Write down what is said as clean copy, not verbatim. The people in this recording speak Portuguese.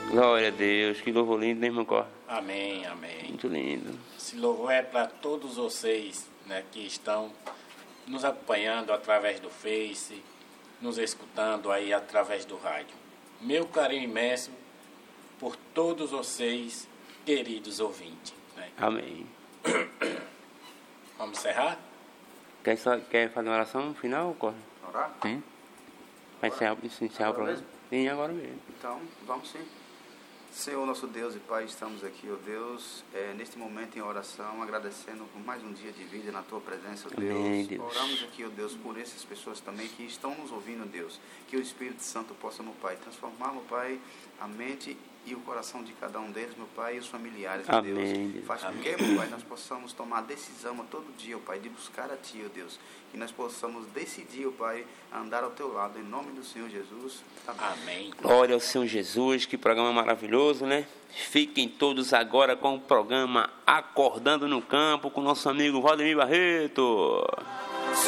Glória a Deus, que louvor lindo, né, irmão Cor? Amém, amém. Muito lindo. Esse louvor é para todos vocês, né, que estão nos acompanhando através do Face, nos escutando aí através do rádio. Meu carinho imenso por todos vocês, queridos ouvintes. Né? Amém. Vamos encerrar? Quer fazer uma oração final, Cor? Orar? Sim. Vai encerrar o programa? mesmo? Sim, agora mesmo. Então, vamos sim. Senhor, nosso Deus e Pai, estamos aqui, ó Deus, neste momento em oração, agradecendo por mais um dia de vida na Tua presença, ó Deus. Amém, Deus. Oramos aqui, ó Deus, por essas pessoas também que estão nos ouvindo, Deus. Que o Espírito Santo possa, meu Pai, transformar, meu Pai, a mente e o coração de cada um deles, meu Pai, e os familiares, ó Deus. Amém, Deus. Faz com que, meu Pai, nós possamos tomar a decisão a todo dia, ó Pai, de buscar a Ti, ó Deus. Que nós possamos decidir, ó Pai, a andar ao Teu lado, em nome do Senhor Jesus. Amém. Glória ao Senhor Jesus, que programa maravilhoso, né? Fiquem todos agora com o programa Acordando no Campo, com nosso amigo Valdemir Barreto.